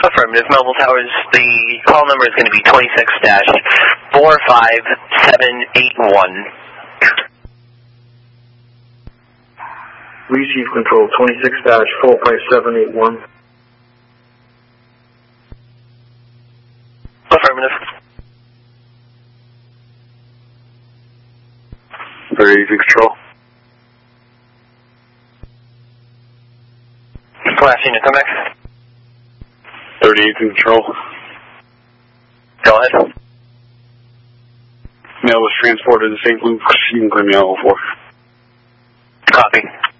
Affirmative. Mobile Towers, the call number is going to be 26-45781. Receive control 26-45781. Affirmative. Very easy control. Last unit, come back. 38 control. Go ahead. Mail was transported to St. Luke's. You can claim me out 04. Copy.